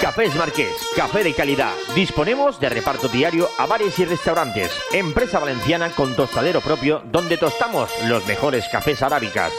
Cafés Marqués, café de calidad. Disponemos de reparto diario a bares y restaurantes. Empresa valenciana con tostadero propio donde tostamos los mejores cafés arábicas.